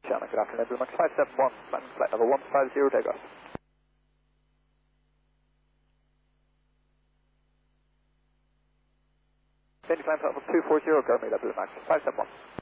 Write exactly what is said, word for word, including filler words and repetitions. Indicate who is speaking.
Speaker 1: Chandler, good afternoon, Blue Max five seven one, landing flight level one five zero, takeoff. Landing flight level two four zero, go me, Blue Max five seven one.